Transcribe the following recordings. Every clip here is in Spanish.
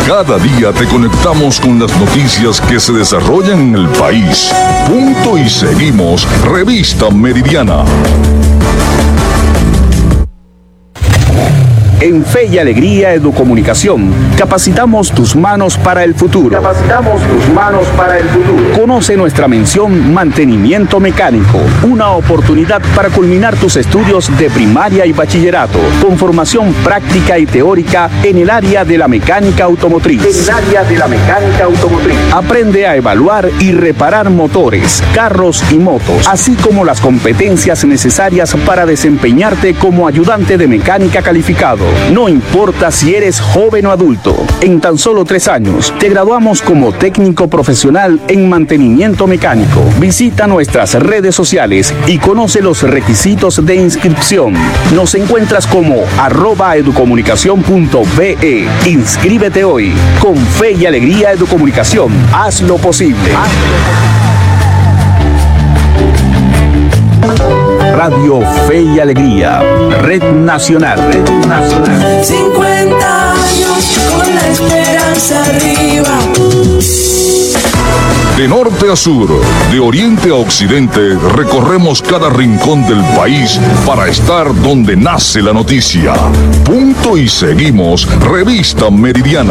Cada día te conectamos con las noticias que se desarrollan en el país. Punto y seguimos. Revista Meridiana. En Fe y Alegría Educomunicación, capacitamos tus manos para el futuro. Conoce nuestra mención Mantenimiento Mecánico, una oportunidad para culminar tus estudios de primaria y bachillerato, con formación práctica y teórica en el área de la mecánica automotriz. Aprende a evaluar y reparar motores, carros y motos, así como las competencias necesarias para desempeñarte como ayudante de mecánica calificado. No importa si eres joven o adulto, en tan solo 3 años te graduamos como técnico profesional en mantenimiento mecánico. Visita nuestras redes sociales y conoce los requisitos de inscripción. Nos encuentras como @educomunicacion.be. Inscríbete hoy. Con Fe y Alegría Educomunicación, haz lo posible. Radio Fe y Alegría, Red Nacional. 50 años con la esperanza arriba. De norte a sur, de oriente a occidente, recorremos cada rincón del país para estar donde nace la noticia. Punto y seguimos. Revista Meridiana.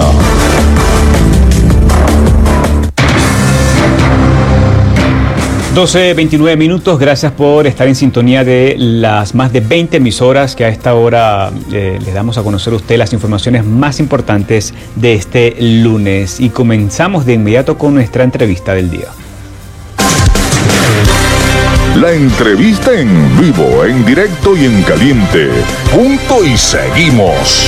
12:29 minutos. Gracias por estar en sintonía de las más de 20 emisoras que a esta hora les damos a conocer a usted las informaciones más importantes de este lunes. Y comenzamos de inmediato con nuestra entrevista del día. La entrevista en vivo, en directo y en caliente. Punto y seguimos.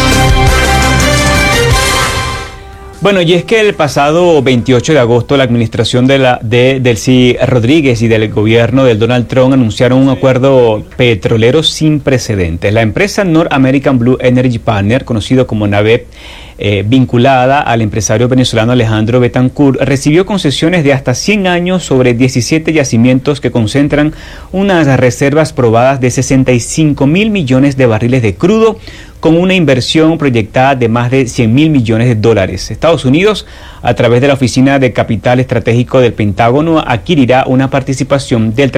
Bueno, y es que el pasado 28 de agosto la administración de Delcy Rodríguez y del gobierno de Donald Trump anunciaron un acuerdo petrolero sin precedentes. La empresa North American Blue Energy Partner, conocido como NABEP, vinculada al empresario venezolano Alejandro Betancourt, recibió concesiones de hasta 100 años sobre 17 yacimientos que concentran unas reservas probadas de 65.000 millones de barriles de crudo, con una inversión proyectada de más de $100.000 millones. Estados Unidos, a través de la Oficina de Capital Estratégico del Pentágono, adquirirá una participación del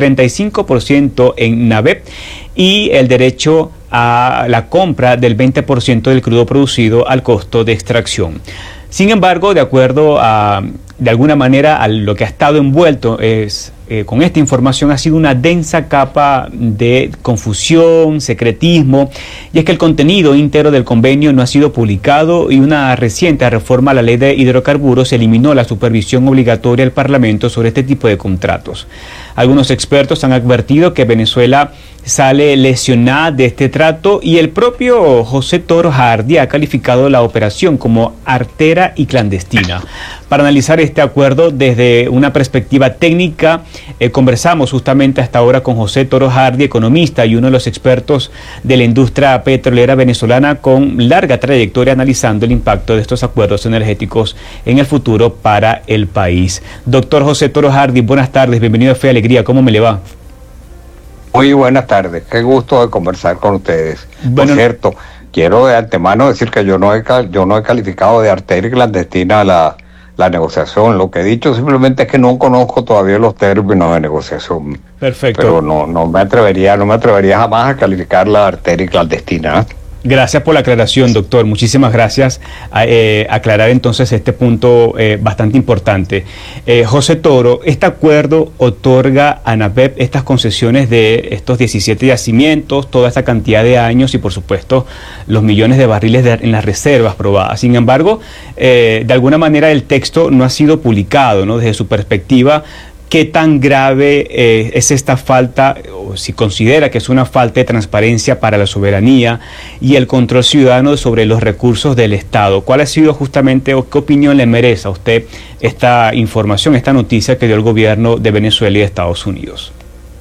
35% en NABEP y el derecho a la compra del 20% del crudo producido al costo de extracción. Sin embargo, de acuerdo de alguna manera a lo que ha estado envuelto con esta información, ha sido una densa capa de confusión, secretismo, y es que el contenido íntegro del convenio no ha sido publicado y una reciente reforma a la ley de hidrocarburos eliminó la supervisión obligatoria del Parlamento sobre este tipo de contratos. Algunos expertos han advertido que Venezuela sale lesionada de este trato y el propio José Toro Hardy ha calificado la operación como artera y clandestina. Para analizar este acuerdo desde una perspectiva técnica, conversamos justamente hasta ahora con José Toro Hardy, economista y uno de los expertos de la industria petrolera venezolana con larga trayectoria analizando el impacto de estos acuerdos energéticos en el futuro para el país. Doctor José Toro Hardy, buenas tardes, bienvenido a Fe y Alegría, ¿cómo me le va? Muy buenas tardes, qué gusto de conversar con ustedes. Bueno, por cierto, quiero de antemano decir que yo no he calificado de arteria y clandestina la negociación. Lo que he dicho simplemente es que no conozco todavía los términos de negociación. Perfecto. Pero no me atrevería jamás a calificarla de arteria y clandestina. Gracias por la aclaración, doctor. Muchísimas gracias. Aclarar entonces este punto bastante importante. José Toro, ¿este acuerdo otorga a NABEP estas concesiones de estos 17 yacimientos, toda esta cantidad de años y por supuesto los millones de barriles en las reservas probadas? Sin embargo, de alguna manera el texto no ha sido publicado, ¿no? Desde su perspectiva, ¿qué tan grave es esta falta, o si considera que es una falta de transparencia para la soberanía y el control ciudadano sobre los recursos del Estado? ¿Cuál ha sido justamente, o qué opinión le merece a usted esta información, esta noticia que dio el gobierno de Venezuela y de Estados Unidos?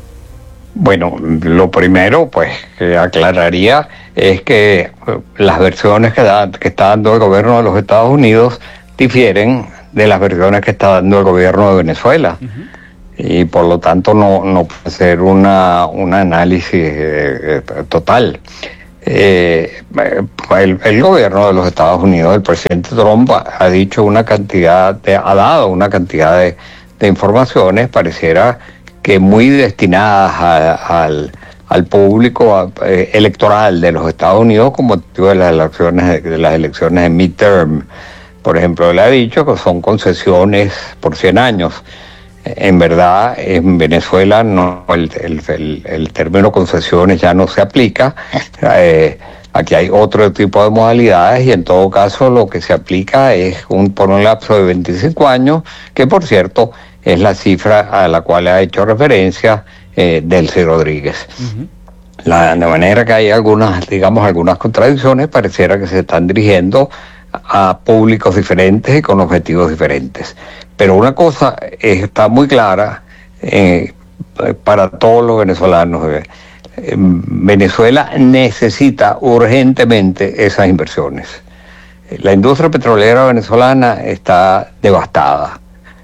Bueno, lo primero, pues, que aclararía es que las versiones que está dando el gobierno de los Estados Unidos difieren de las versiones que está dando el gobierno de Venezuela. Uh-huh. Y por lo tanto no puede ser un análisis total. el gobierno de los Estados Unidos, el presidente Trump ha dicho ha dado una cantidad de informaciones, pareciera que muy destinadas al público electoral de los Estados Unidos con motivo de las elecciones de midterm. Por ejemplo, él ha dicho que son concesiones por 100 años. En verdad, en Venezuela no, el término concesiones ya no se aplica. Aquí hay otro tipo de modalidades y en todo caso lo que se aplica es por un lapso de 25 años, que por cierto es la cifra a la cual ha hecho referencia Delcy Rodríguez. De manera que hay algunas contradicciones, pareciera que se están dirigiendo a públicos diferentes y con objetivos diferentes. Pero una cosa está muy clara para todos los venezolanos. Venezuela necesita urgentemente esas inversiones. La industria petrolera venezolana está devastada.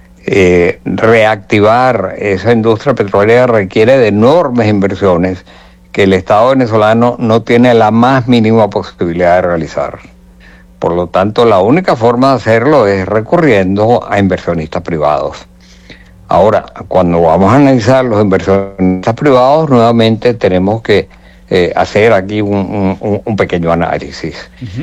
Reactivar esa industria petrolera requiere de enormes inversiones que el Estado venezolano no tiene la más mínima posibilidad de realizar. Por lo tanto, la única forma de hacerlo es recurriendo a inversionistas privados. Ahora, cuando vamos a analizar los inversionistas privados, nuevamente tenemos que hacer aquí un pequeño análisis.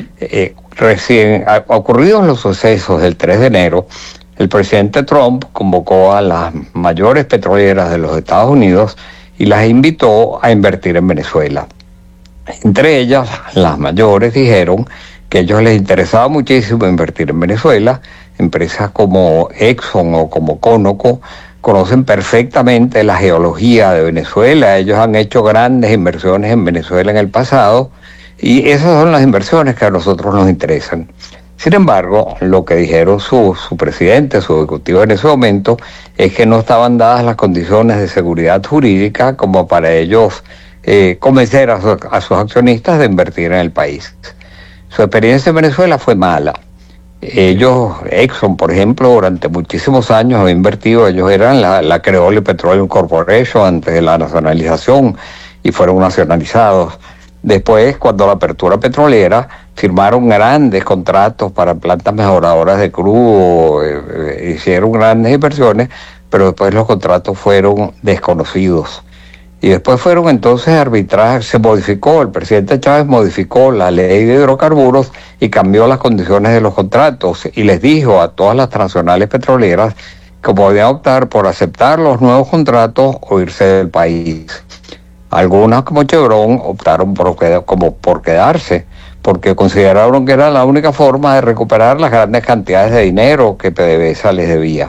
Recién ocurridos los sucesos del 3 de enero, el presidente Trump convocó a las mayores petroleras de los Estados Unidos y las invitó a invertir en Venezuela. Entre ellas, las mayores dijeron que a ellos les interesaba muchísimo invertir en Venezuela. Empresas como Exxon o como Conoco conocen perfectamente la geología de Venezuela. Ellos han hecho grandes inversiones en Venezuela en el pasado y esas son las inversiones que a nosotros nos interesan. Sin embargo, lo que dijeron su presidente, su ejecutivo en ese momento, es que no estaban dadas las condiciones de seguridad jurídica como para ellos convencer a sus accionistas de invertir en el país. Su experiencia en Venezuela fue mala. Ellos, Exxon, por ejemplo, durante muchísimos años habían invertido, ellos eran la Creole Petroleum Corporation antes de la nacionalización y fueron nacionalizados. Después, cuando la apertura petrolera, firmaron grandes contratos para plantas mejoradoras de crudo, hicieron grandes inversiones, pero después los contratos fueron desconocidos. Y después fueron entonces arbitrajes, se modificó, el presidente Chávez modificó la ley de hidrocarburos y cambió las condiciones de los contratos y les dijo a todas las transnacionales petroleras que podían optar por aceptar los nuevos contratos o irse del país. Algunas, como Chevron, optaron por quedarse, porque consideraron que era la única forma de recuperar las grandes cantidades de dinero que PDVSA les debía.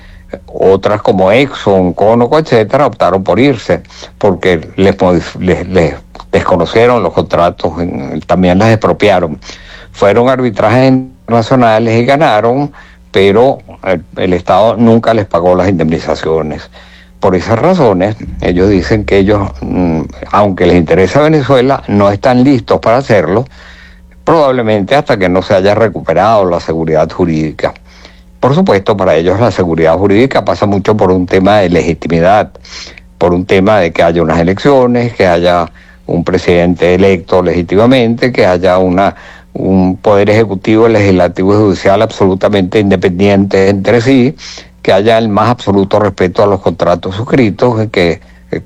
Otras como Exxon, Conoco, etcétera, optaron por irse porque les desconocieron los contratos, también las expropiaron. Fueron arbitrajes internacionales y ganaron, pero el Estado nunca les pagó las indemnizaciones. Por esas razones, ellos dicen que ellos, aunque les interesa Venezuela, no están listos para hacerlo, probablemente hasta que no se haya recuperado la seguridad jurídica. Por supuesto, para ellos la seguridad jurídica pasa mucho por un tema de legitimidad, por un tema de que haya unas elecciones, que haya un presidente electo legítimamente, que haya un poder ejecutivo, legislativo y judicial absolutamente independientes entre sí, que haya el más absoluto respeto a los contratos suscritos, que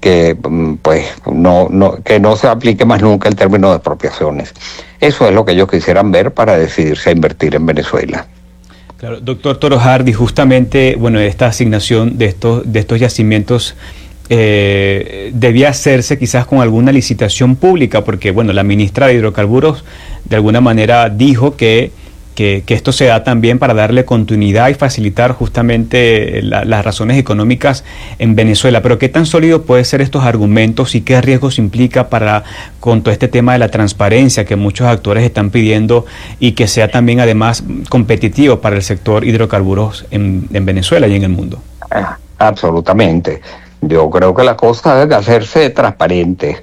no se aplique más nunca el término de expropiaciones. Eso es lo que ellos quisieran ver para decidirse a invertir en Venezuela. Claro, doctor Toro Hardy, justamente, esta asignación de estos yacimientos debía hacerse quizás con alguna licitación pública, porque, la ministra de Hidrocarburos de alguna manera dijo que esto se da también para darle continuidad y facilitar justamente las razones económicas en Venezuela. Pero ¿qué tan sólido pueden ser estos argumentos y qué riesgos implica con todo este tema de la transparencia que muchos actores están pidiendo y que sea también además competitivo para el sector hidrocarburos en Venezuela y en el mundo? Absolutamente. Yo creo que la cosa debe hacerse transparente.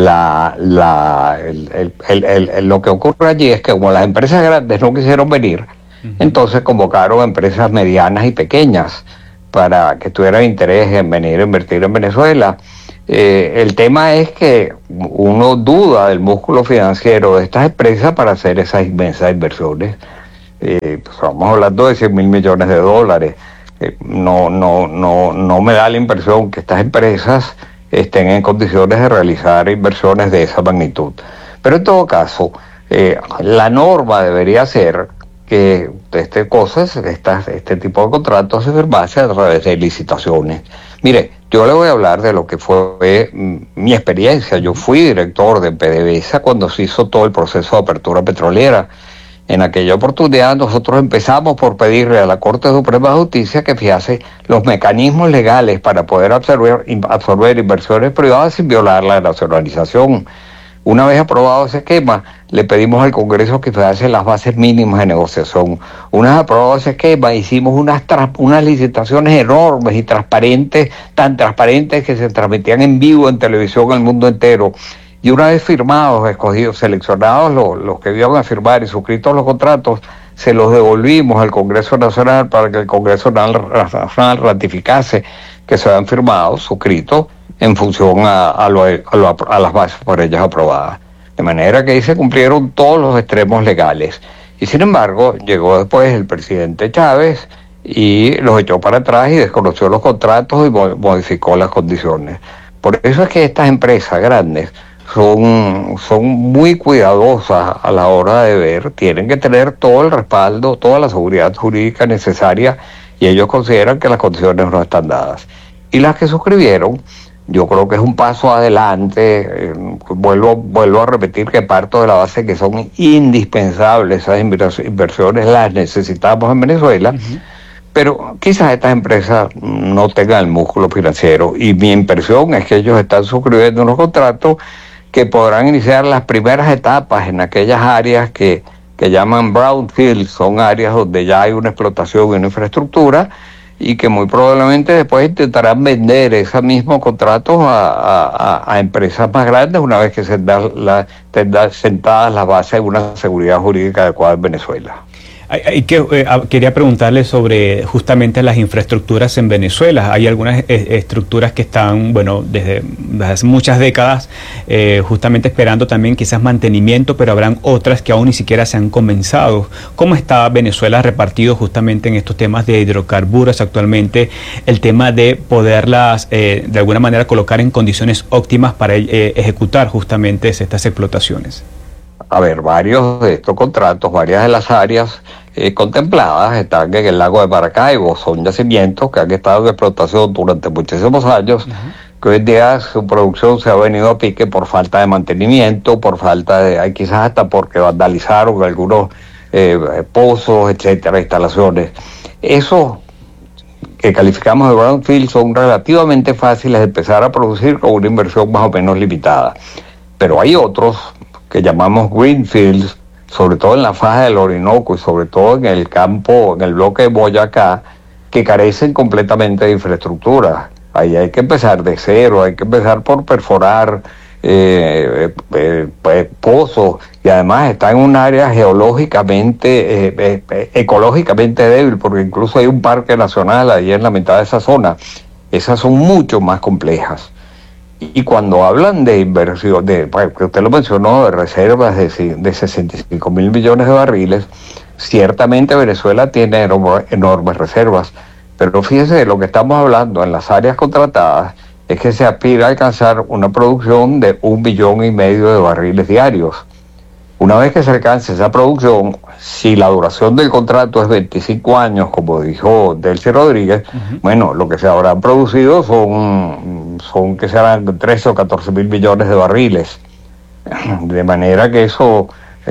Lo que ocurre allí es que como las empresas grandes no quisieron venir, entonces convocaron a empresas medianas y pequeñas para que tuvieran interés en venir a invertir en Venezuela. El tema es que uno duda del músculo financiero de estas empresas para hacer esas inmensas inversiones. Pues vamos hablando de 100 mil millones de dólares. No me da la impresión que estas empresas estén en condiciones de realizar inversiones de esa magnitud. Pero en todo caso, la norma debería ser que este tipo de contratos se firmase a través de licitaciones. Mire, yo le voy a hablar de lo que fue mi experiencia. Yo fui director de PDVSA cuando se hizo todo el proceso de apertura petrolera. En aquella oportunidad nosotros empezamos por pedirle a la Corte Suprema de Justicia que fijase los mecanismos legales para poder absorber inversiones privadas sin violar la nacionalización. Una vez aprobado ese esquema, le pedimos al Congreso que fijase las bases mínimas de negociación. Una vez aprobado ese esquema, hicimos unas licitaciones enormes y transparentes, tan transparentes que se transmitían en vivo en televisión en el mundo entero. Y una vez firmados, escogidos, seleccionados los que iban a firmar y suscritos los contratos, se los devolvimos al Congreso Nacional para que el Congreso Nacional ratificase que se habían firmado, suscritos, en función a las bases por ellas aprobadas. De manera que ahí se cumplieron todos los extremos legales. Y sin embargo, llegó después el presidente Chávez y los echó para atrás y desconoció los contratos y modificó las condiciones. Por eso es que estas empresas grandes son muy cuidadosas a la hora de ver, tienen que tener todo el respaldo, toda la seguridad jurídica necesaria, y ellos consideran que las condiciones no están dadas. Y las que suscribieron, yo creo que es un paso adelante. Vuelvo a repetir que parto de la base que son indispensables esas inversiones, las necesitamos en Venezuela, pero quizás estas empresas no tengan el músculo financiero, y mi impresión es que ellos están suscribiendo unos contratos que podrán iniciar las primeras etapas en aquellas áreas que llaman brownfield, son áreas donde ya hay una explotación y una infraestructura, y que muy probablemente después intentarán vender esos mismos contratos a empresas más grandes una vez que se tendrán sentadas las bases de una seguridad jurídica adecuada en Venezuela. Quería preguntarle sobre justamente las infraestructuras en Venezuela. Hay algunas estructuras que están, desde hace muchas décadas, justamente esperando también quizás mantenimiento, pero habrán otras que aún ni siquiera se han comenzado. ¿Cómo está Venezuela repartido justamente en estos temas de hidrocarburos actualmente? El tema de poderlas, de alguna manera, colocar en condiciones óptimas para ejecutar justamente estas explotaciones. A ver, varios de estos contratos, varias de las áreas contempladas están en el lago de Maracaibo. Son yacimientos que han estado en explotación durante muchísimos años, que hoy en día su producción se ha venido a pique por falta de mantenimiento, por falta de, quizás hasta porque vandalizaron algunos pozos, etcétera, instalaciones. Esos que calificamos de brownfield son relativamente fáciles de empezar a producir con una inversión más o menos limitada. Pero hay otros que llamamos greenfields, sobre todo en la faja del Orinoco y sobre todo en el campo, en el bloque de Boyacá, que carecen completamente de infraestructura. Ahí hay que empezar de cero, hay que empezar por perforar pozos, y además está en un área geológicamente, ecológicamente débil, porque incluso hay un parque nacional ahí en la mitad de esa zona. Esas son mucho más complejas. Y cuando hablan de inversión, que usted lo mencionó, de reservas de 65 mil millones de barriles, ciertamente Venezuela tiene enormes reservas, pero fíjese, de lo que estamos hablando en las áreas contratadas es que se aspira a alcanzar una producción de 1,5 millones de barriles diarios. Una vez que se alcance esa producción, si la duración del contrato es 25 años, como dijo Delcy Rodríguez, bueno, lo que se habrán producido son que serán 13 o 14 mil millones de barriles. De manera que eso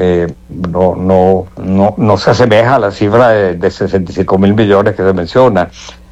no se asemeja a la cifra de 65 mil millones que se menciona.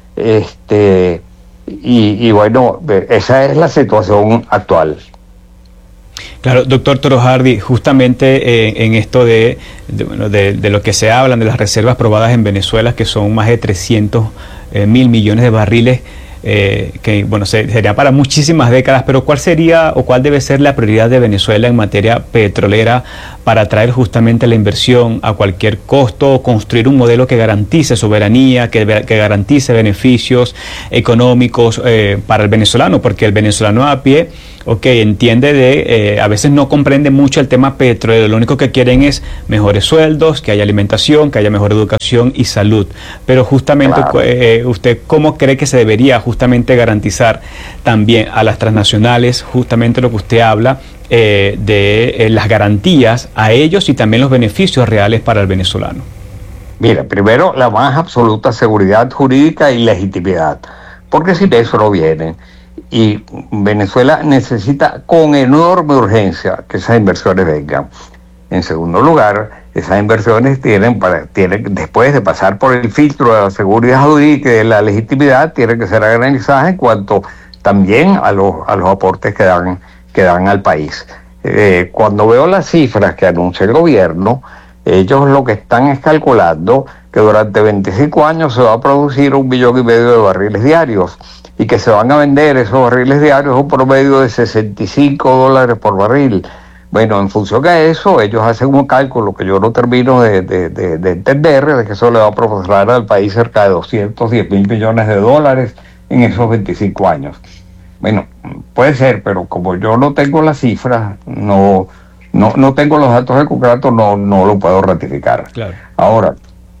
Y bueno, esa es la situación actual. Claro, doctor Torojardi, justamente en esto de lo que se hablan de las reservas probadas en Venezuela, que son más de 300 mil millones de barriles, que sería para muchísimas décadas, pero ¿cuál sería o cuál debe ser la prioridad de Venezuela en materia petrolera para atraer justamente la inversión a cualquier costo, construir un modelo que garantice soberanía, que garantice beneficios económicos para el venezolano, porque el venezolano a pie, entiende a veces no comprende mucho el tema petrolero, lo único que quieren es mejores sueldos, que haya alimentación, que haya mejor educación y salud, pero justamente claro. ¿Usted cómo cree que se debería justamente garantizar también a las transnacionales justamente lo que usted habla de las garantías a ellos y también los beneficios reales para el venezolano? Mira, primero la más absoluta seguridad jurídica y legitimidad, porque sin eso no vienen. Y Venezuela necesita con enorme urgencia que esas inversiones vengan. En segundo lugar, esas inversiones tienen después de pasar por el filtro de la seguridad jurídica y de la legitimidad, tienen que ser analizadas en cuanto también a los aportes que dan al país. Cuando veo las cifras que anuncia el gobierno, ellos lo que están es calculando que durante 25 años se va a producir 1,5 millones de barriles diarios y que se van a vender esos barriles diarios a un promedio de $65 por barril. Bueno, en función de eso, ellos hacen un cálculo que yo no termino de entender, de que eso le va a proporcionar al país cerca de 210 mil millones de dólares en esos 25 años. Bueno, puede ser, pero como yo no tengo las cifras, no tengo los datos de concreto, no lo puedo ratificar. Claro. Ahora,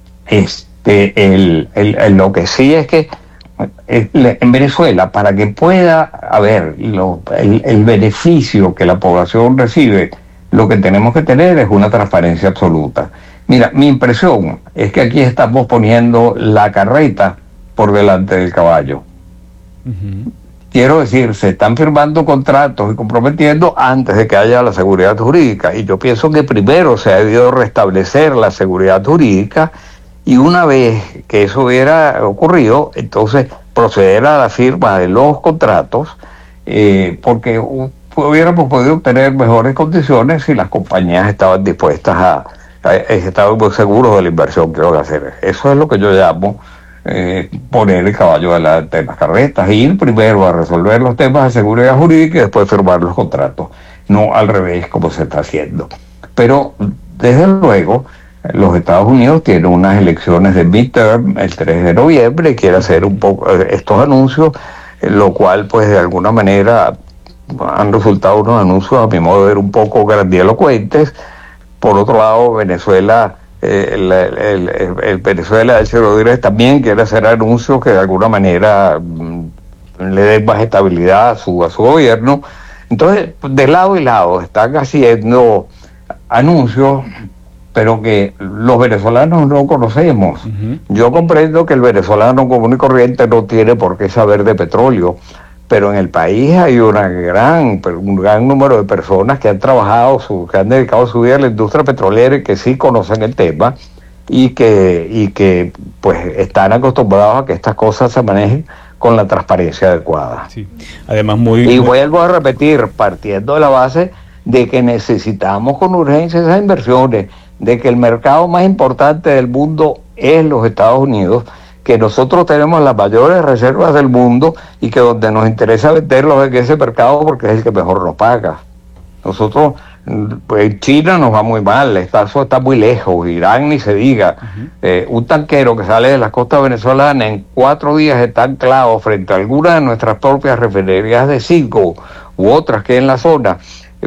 lo que sí es que en Venezuela, para que pueda haber el beneficio que la población recibe, lo que tenemos que tener es una transparencia absoluta. Mira, mi impresión es que aquí estamos poniendo la carreta por delante del caballo. Uh-huh. Quiero decir, se están firmando contratos y comprometiendo antes de que haya la seguridad jurídica. Y yo pienso que primero se ha debido restablecer la seguridad jurídica y una vez que eso hubiera ocurrido, entonces proceder a la firma de los contratos, porque hubiéramos podido obtener mejores condiciones si las compañías estaban dispuestas estaban muy seguros de la inversión que van a hacer. Eso es lo que yo llamo poner el caballo delante de las carretas, ir primero a resolver los temas de seguridad jurídica y después firmar los contratos, no al revés como se está haciendo. Pero desde luego los Estados Unidos tienen unas elecciones de midterm el 3 de noviembre y quiere hacer un poco estos anuncios, lo cual pues de alguna manera han resultado unos anuncios a mi modo de ver un poco grandilocuentes. Por otro lado, Venezuela, el Venezuela de Elcio Rodríguez también quiere hacer anuncios que de alguna manera le den más estabilidad a su gobierno. Entonces, de lado y lado están haciendo anuncios, pero que los venezolanos no conocemos. Uh-huh. Yo comprendo que el venezolano común y corriente no tiene por qué saber de petróleo, pero en el país hay un gran número de personas que han trabajado, que han dedicado su vida a la industria petrolera y que sí conocen el tema y que pues están acostumbrados a que estas cosas se manejen con la transparencia adecuada. Sí. Además, vuelvo a repetir, partiendo de la base de que necesitamos con urgencia esas inversiones, de que el mercado más importante del mundo es los Estados Unidos, que nosotros tenemos las mayores reservas del mundo y que donde nos interesa venderlos en ese mercado porque es el que mejor nos paga. Nosotros, pues China nos va muy mal, eso está muy lejos, Irán ni se diga. Uh-huh. Un tanquero que sale de las costas venezolanas en 4 días está anclado frente a algunas de nuestras propias refinerías de Citgo u otras que hay en la zona.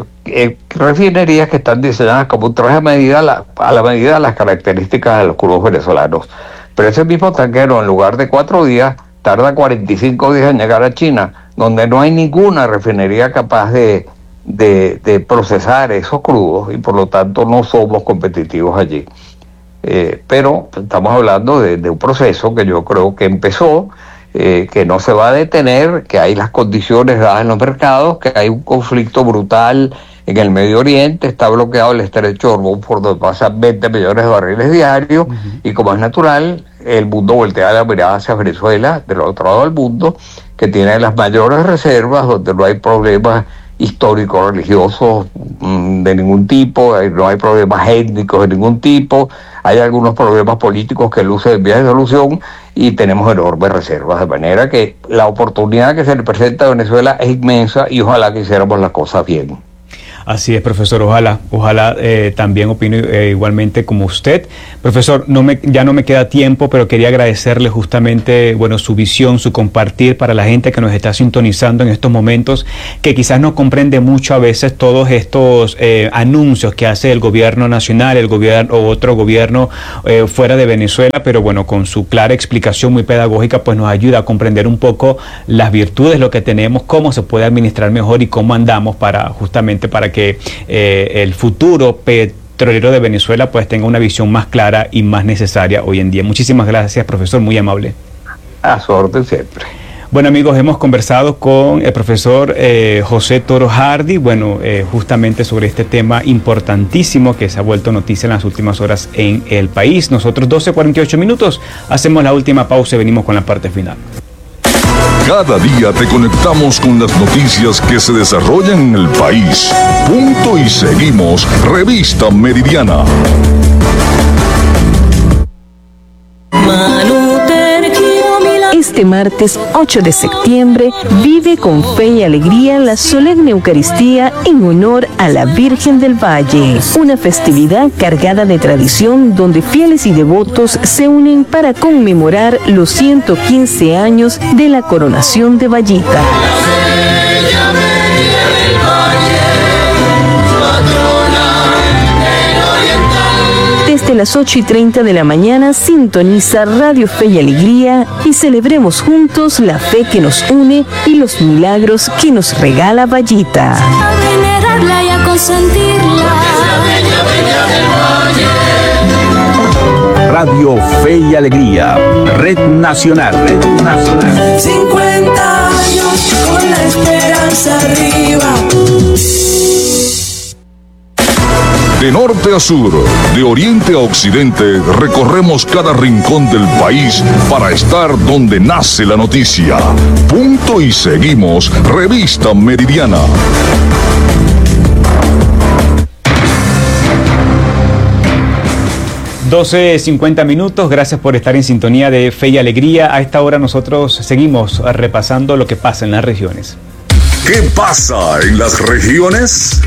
Refinerías que están diseñadas como un traje a la medida de las características de los crudos venezolanos. Pero ese mismo tanquero, en lugar de 4 días, tarda 45 días en llegar a China, donde no hay ninguna refinería capaz de procesar esos crudos y por lo tanto no somos competitivos allí. Pero estamos hablando de un proceso que yo creo que empezó, que no se va a detener, que hay las condiciones dadas en los mercados, que hay un conflicto brutal en el Medio Oriente, está bloqueado el estrecho de Hormuz por donde pasan 20 millones de barriles diarios. Uh-huh. Y como es natural, el mundo voltea la mirada hacia Venezuela, del otro lado del mundo, que tiene las mayores reservas, donde no hay problemas históricos, religiosos de ningún tipo, no hay problemas étnicos de ningún tipo, hay algunos problemas políticos que lucen en vías de solución y tenemos enormes reservas, de manera que la oportunidad que se le presenta a Venezuela es inmensa y ojalá que hiciéramos las cosas bien. Así es, profesor, ojalá también opino igualmente como usted. Profesor, ya no me queda tiempo, pero quería agradecerle justamente, su visión, su compartir para la gente que nos está sintonizando en estos momentos, que quizás no comprende mucho a veces todos estos anuncios que hace el gobierno nacional, el gobierno o otro gobierno fuera de Venezuela, pero con su clara explicación muy pedagógica, pues nos ayuda a comprender un poco las virtudes, lo que tenemos, cómo se puede administrar mejor y cómo andamos para que el futuro petrolero de Venezuela pues tenga una visión más clara y más necesaria hoy en día. Muchísimas gracias, profesor, muy amable. A su orden siempre. Bueno, amigos, hemos conversado con el profesor José Toro Hardy, justamente sobre este tema importantísimo que se ha vuelto noticia en las últimas horas en el país. Nosotros 12:48 minutos, hacemos la última pausa y venimos con la parte final. Cada día te conectamos con las noticias que se desarrollan en el país. Punto y seguimos, Revista Meridiana. Este martes 8 de septiembre vive con fe y alegría la solemne Eucaristía en honor a la Virgen del Valle, una festividad cargada de tradición donde fieles y devotos se unen para conmemorar los 115 años de la coronación de Vallita. Desde las 8:30 de la mañana sintoniza Radio Fe y Alegría y celebremos juntos la fe que nos une y los milagros que nos regala Vallita. A venerarla y a consentirla. Radio Fe y Alegría, Red Nacional. 50 años con la esperanza arriba. De norte a sur, de oriente a occidente, recorremos cada rincón del país para estar donde nace la noticia. Punto y seguimos, Revista Meridiana. $12:50, gracias por estar en sintonía de Fe y Alegría. A esta hora nosotros seguimos repasando lo que pasa en las regiones. ¿Qué pasa en las regiones?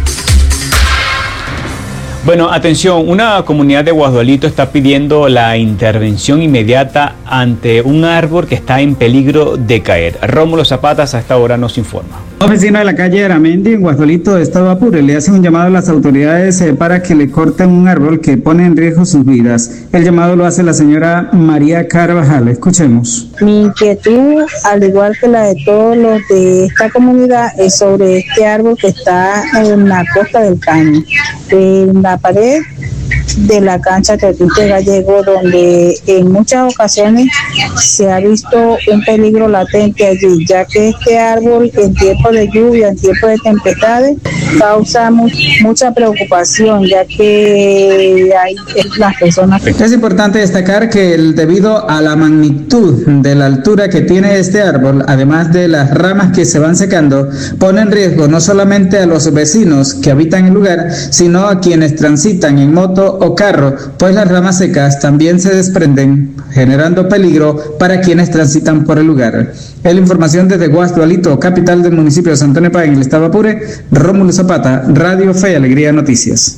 Bueno, atención, una comunidad de Guasdualito está pidiendo la intervención inmediata ante un árbol que está en peligro de caer. Rómulo Zapatas a esta hora nos informa. Un vecino de la calle Aramendi, en Guasdualito, Estado Apure, le hace un llamado a las autoridades para que le corten un árbol que pone en riesgo sus vidas. El llamado lo hace la señora María Carvajal. Escuchemos. Mi inquietud, al igual que la de todos los de esta comunidad, es sobre este árbol que está en la costa del Caño, en la pared de la cancha de Quinte Gallego, donde en muchas ocasiones se ha visto un peligro latente allí, ya que este árbol en tiempo de lluvia, en tiempo de tempestades, causa mucha preocupación, ya que hay las personas. Es importante destacar que debido a la magnitud de la altura que tiene este árbol, además de las ramas que se van secando, pone en riesgo no solamente a los vecinos que habitan el lugar, sino a quienes transitan en moto o carro, pues las ramas secas también se desprenden, generando peligro para quienes transitan por el lugar. Es la información desde Guasdualito, capital del municipio de Santo Nepá, en el estado Apure. Rómulo Zapata, Radio Fe y Alegría Noticias.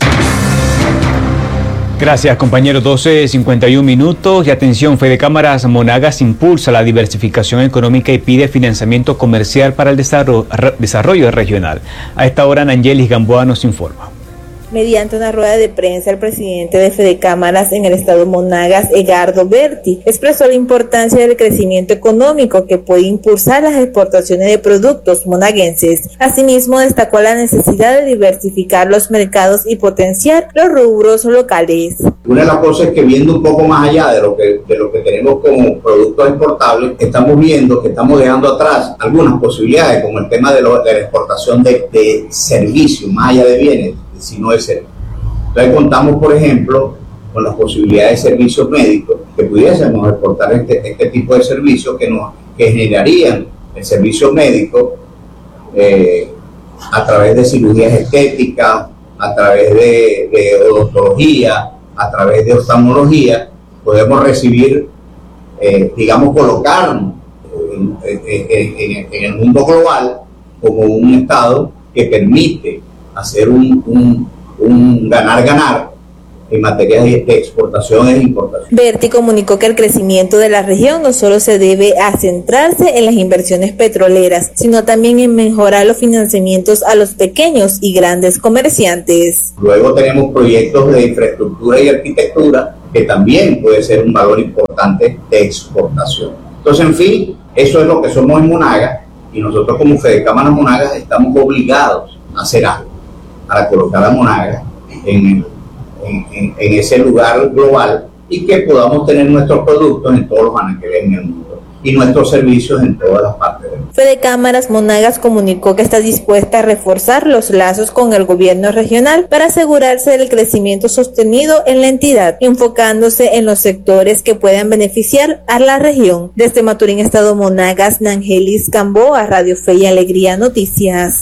Gracias, compañero. 12:51 y atención, Fedecámaras Monagas impulsa la diversificación económica y pide financiamiento comercial para el desarrollo regional. A esta hora, Nangelis Gamboa nos informa. Mediante una rueda de prensa, el presidente de Fedecámaras en el estado Monagas, Edgardo Berti, expresó la importancia del crecimiento económico que puede impulsar las exportaciones de productos monaguenses. Asimismo, destacó la necesidad de diversificar los mercados y potenciar los rubros locales. Una de las cosas es que viendo un poco más allá de lo que tenemos como productos exportables, estamos viendo que estamos dejando atrás algunas posibilidades, como el tema de la exportación de servicios, más allá de bienes, sino de servicios. Entonces contamos, por ejemplo, con las posibilidades de servicios médicos, que pudiésemos exportar este tipo de servicios que generarían el servicio médico a través de cirugías estéticas, a través de odontología, a través de oftalmología. Podemos recibir, colocarnos en el mundo global como un estado que permite hacer un ganar-ganar en materia de exportación e importación. Berti comunicó que el crecimiento de la región no solo se debe a centrarse en las inversiones petroleras, sino también en mejorar los financiamientos a los pequeños y grandes comerciantes. Luego tenemos proyectos de infraestructura y arquitectura que también puede ser un valor importante de exportación. Entonces, en fin, eso es lo que somos en Monagas, y nosotros como Fedecámaras Monagas estamos obligados a hacer algo para colocar a Monagas en ese lugar global y que podamos tener nuestros productos en todos los anaqueles en el mundo y nuestros servicios en todas las partes del mundo. Fedecámaras Monagas comunicó que está dispuesta a reforzar los lazos con el gobierno regional para asegurarse del crecimiento sostenido en la entidad, enfocándose en los sectores que puedan beneficiar a la región. Desde Maturín, Estado Monagas, Nangelis Gamboa, Radio Fe y Alegría Noticias.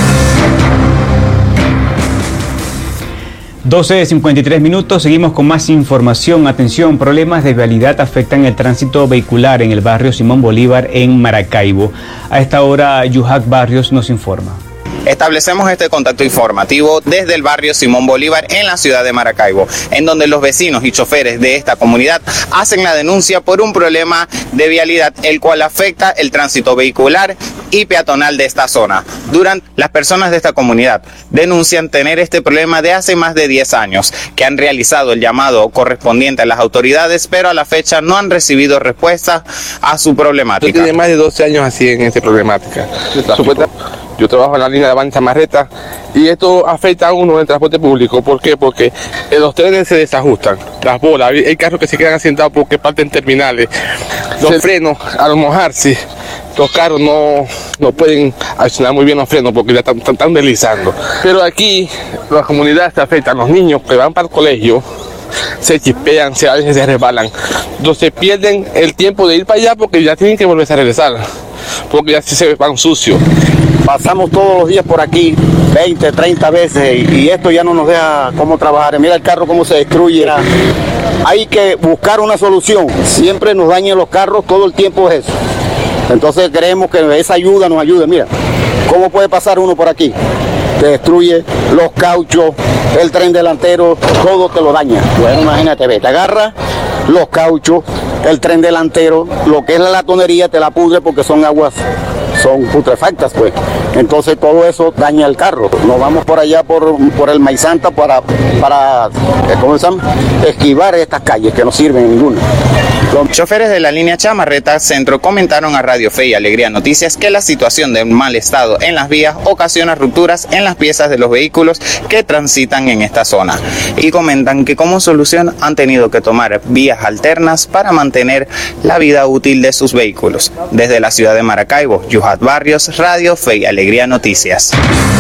12:53, seguimos con más información. Atención, problemas de vialidad afectan el tránsito vehicular en el barrio Simón Bolívar en Maracaibo. A esta hora, Yuhac Barrios nos informa. Establecemos este contacto informativo desde el barrio Simón Bolívar en la ciudad de Maracaibo, en donde los vecinos y choferes de esta comunidad hacen la denuncia por un problema de vialidad, el cual afecta el tránsito vehicular y peatonal de esta zona. Las personas de esta comunidad denuncian tener este problema de hace más de 10 años, que han realizado el llamado correspondiente a las autoridades, pero a la fecha no han recibido respuesta a su problemática. Yo tengo más de 12 años así en esta problemática. Yo trabajo en la línea de Bancha Marreta y esto afecta a uno en el transporte público. ¿Por qué? Porque los trenes se desajustan, las bolas, hay carros que se quedan asentados porque parten terminales, los frenos al mojarse, los carros no pueden accionar muy bien los frenos porque ya están deslizando. Pero aquí la comunidad se afecta, los niños que van para el colegio se chispean, a veces se resbalan, entonces pierden el tiempo de ir para allá porque ya tienen que volverse a regresar, porque ya se van sucios. Pasamos todos los días por aquí 20, 30 veces y esto ya no nos deja cómo trabajar. Mira el carro cómo se destruye. Hay que buscar una solución. Siempre nos dañan los carros, todo el tiempo es eso. Entonces queremos que esa ayuda nos ayude. Mira, ¿cómo puede pasar uno por aquí? Te destruye los cauchos, el tren delantero, todo te lo daña. Bueno, imagínate, te agarra los cauchos, el tren delantero, lo que es la latonería te la pudre porque son aguas, son putrefactas, pues. Entonces todo eso daña el carro. Nos vamos por allá por el Maizanta para ¿cómo se llama? Esquivar estas calles que no sirven ninguna. Los choferes de la línea Chamarreta Centro comentaron a Radio Fe y Alegría Noticias que la situación de un mal estado en las vías ocasiona rupturas en las piezas de los vehículos que transitan en esta zona. Y comentan que como solución han tenido que tomar vías alternas para mantener la vida útil de sus vehículos. Desde la ciudad de Maracaibo, Yuhat Barrios, Radio Fe y Alegría Noticias.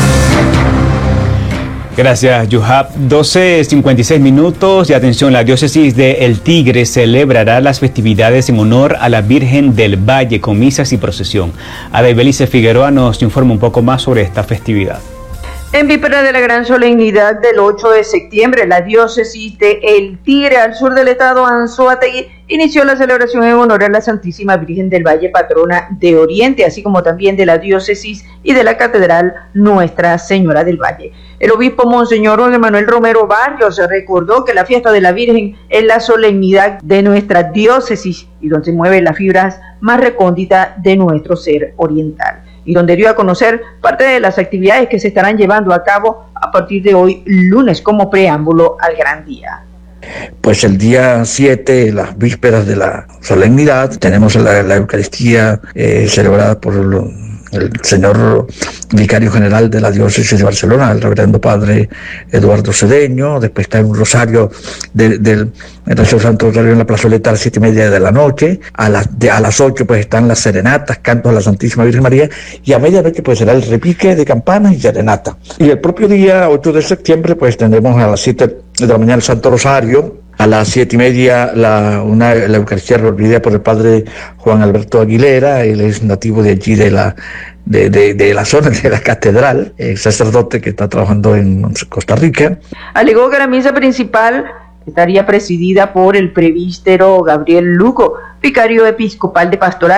Gracias, Yuhab. 12:56 y atención, la diócesis de El Tigre celebrará las festividades en honor a la Virgen del Valle con misas y procesión. Adaibelice Figueroa nos informa un poco más sobre esta festividad. En víspera de la gran solemnidad del 8 de septiembre, la diócesis de El Tigre, al sur del estado Anzoátegui, inició la celebración en honor a la Santísima Virgen del Valle, patrona de Oriente, así como también de la diócesis y de la catedral Nuestra Señora del Valle. El obispo Monseñor José Manuel Romero Barrios recordó que la fiesta de la Virgen es la solemnidad de nuestra diócesis y donde se mueven las fibras más recónditas de nuestro ser oriental, y donde dio a conocer parte de las actividades que se estarán llevando a cabo a partir de hoy, lunes, como preámbulo al gran día. Pues el día 7, las vísperas de la solemnidad, tenemos la Eucaristía celebrada por el señor vicario general de la diócesis de Barcelona, el reverendo padre Eduardo Cedeño. Después está un rosario del Santo Rosario en la plazoleta a las 7:30 de la noche. A las 8 pues están las serenatas, cantos a la Santísima Virgen María, y a medianoche pues será el repique de campanas y serenata. Y el propio día 8 de septiembre pues tendremos a las 7 de la mañana el Santo Rosario. A las 7:30 la Eucaristía represidida por el padre Juan Alberto Aguilera. Él es nativo de allí de la zona de la catedral, sacerdote que está trabajando en Costa Rica. Alegó que la misa principal estaría presidida por el presbítero Gabriel Lugo, vicario episcopal de Pastoral,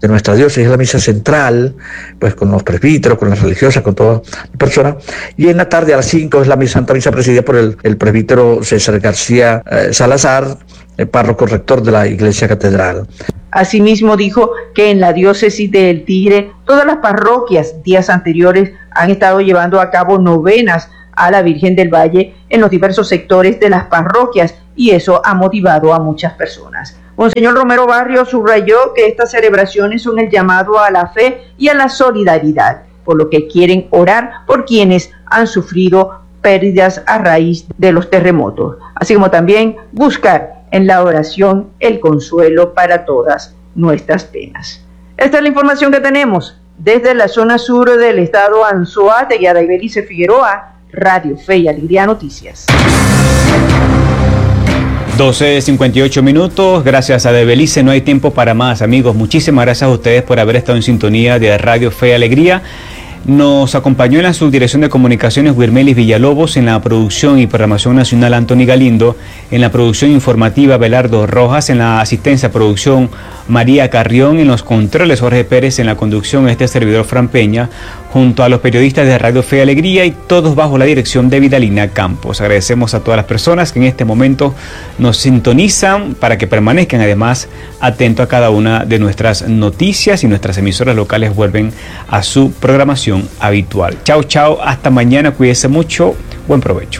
de nuestra diócesis, es la misa central, pues con los presbíteros, con las religiosas, con todas las personas, y en la tarde a las 5 es la Santa Misa presidida por el presbítero César García Salazar, el párroco rector de la Iglesia Catedral. Asimismo dijo que en la diócesis de El Tigre todas las parroquias días anteriores han estado llevando a cabo novenas a la Virgen del Valle en los diversos sectores de las parroquias y eso ha motivado a muchas personas. Monseñor Romero Barrios subrayó que estas celebraciones son el llamado a la fe y a la solidaridad, por lo que quieren orar por quienes han sufrido pérdidas a raíz de los terremotos, así como también buscar en la oración el consuelo para todas nuestras penas. Esta es la información que tenemos desde la zona sur del estado Anzoátegui. Adaibelice Figueroa, Radio Fe y Alegría Noticias. 12:58 minutos, gracias a Adaibelice, no hay tiempo para más, amigos. Muchísimas gracias a ustedes por haber estado en sintonía de Radio Fe y Alegría. Nos acompañó en la subdirección de comunicaciones Wirmelis Villalobos, en la producción y programación nacional Anthony Galindo, en la producción informativa Belardo Rojas, en la asistencia a producción María Carrión, en los controles Jorge Pérez, en la conducción este servidor Fran Peña, junto a los periodistas de Radio Fe y Alegría y todos bajo la dirección de Vidalina Campos. Agradecemos a todas las personas que en este momento nos sintonizan para que permanezcan además atentos a cada una de nuestras noticias y nuestras emisoras locales vuelven a su programación habitual. Chao, chao, hasta mañana, cuídense mucho, buen provecho.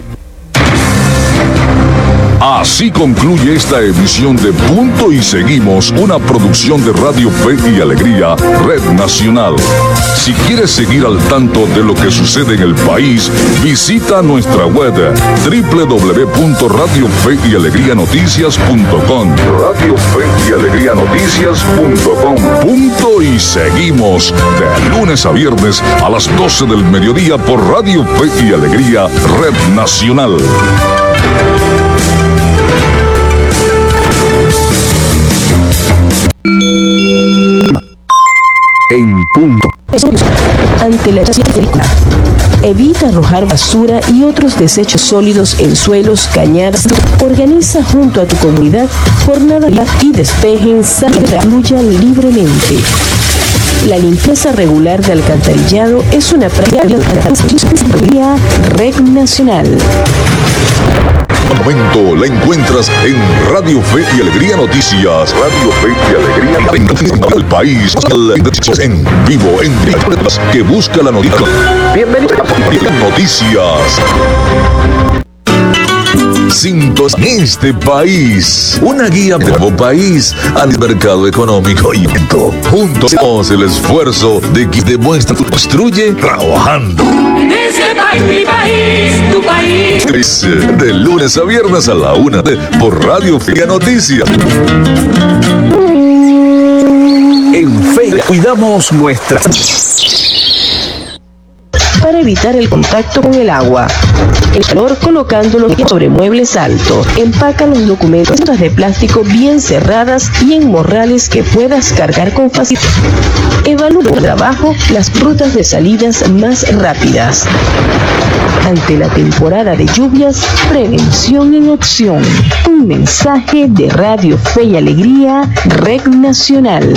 Así concluye esta edición de Punto y Seguimos, una producción de Radio Fe y Alegría, Red Nacional. Si quieres seguir al tanto de lo que sucede en el país, visita nuestra web www.radiofeyalegrianoticias.com. Radio Fe y Alegría Noticias.com. Punto y Seguimos, de lunes a viernes a las 12 del mediodía por Radio Fe y Alegría, Red Nacional. En punto. Ante la evita arrojar basura y otros desechos sólidos en suelos, cañadas. Organiza junto a tu comunidad jornadas y despejen, fluya libremente. La limpieza regular de alcantarillado es una práctica Red Nacional. Momento la encuentras en Radio Fe y Alegría Noticias. Radio Fe y Alegría Noticias. El país en vivo, en directo, que busca la noticia. Bienvenido a Noticias. Cintos en este país, una guía de nuevo país al mercado económico y juntos hacemos el esfuerzo de que demuestra que construye trabajando. Ese país, mi país, tu país. De lunes a viernes a la 1 por Radio Fe y Noticias. En Fe cuidamos nuestras. Para evitar el contacto con el agua. El calor colocándolos sobre muebles altos. Empaca los documentos de plástico bien cerradas y en morrales que puedas cargar con facilidad. Evalúa el trabajo las rutas de salidas más rápidas. Ante la temporada de lluvias, prevención en opción. Un mensaje de Radio Fe y Alegría, Red Nacional.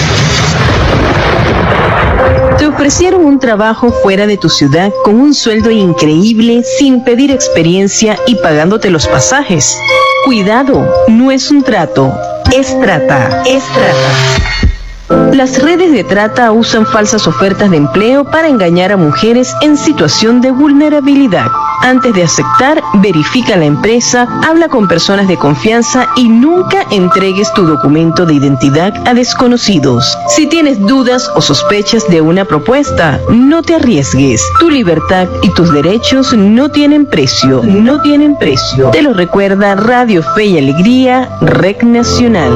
Te ofrecieron un trabajo fuera de tu ciudad con un sueldo increíble, sin pedir experiencia y pagándote los pasajes. Cuidado, no es un trato, es trata. Las redes de trata usan falsas ofertas de empleo para engañar a mujeres en situación de vulnerabilidad. Antes de aceptar, verifica la empresa, habla con personas de confianza y nunca entregues tu documento de identidad a desconocidos. Si tienes dudas o sospechas de una propuesta, no te arriesgues. Tu libertad y tus derechos no tienen precio. Te lo recuerda Radio Fe y Alegría, Red Nacional.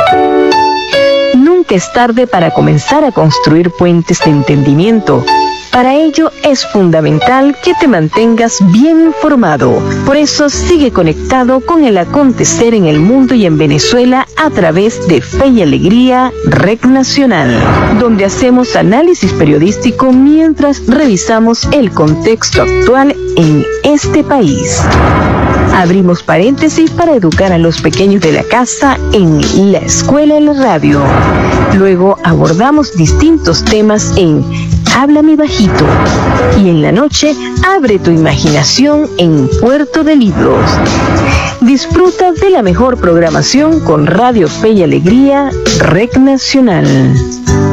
Es tarde para comenzar a construir puentes de entendimiento. Para ello es fundamental que te mantengas bien informado. Por eso sigue conectado con el acontecer en el mundo y en Venezuela a través de Fe y Alegría REC Nacional, donde hacemos análisis periodístico mientras revisamos el contexto actual en este país. Abrimos paréntesis para educar a los pequeños de la casa en La Escuela en la Radio. Luego abordamos distintos temas en Háblame Bajito. Y en la noche, abre tu imaginación en Puerto de Libros. Disfruta de la mejor programación con Radio Fe y Alegría REC Nacional.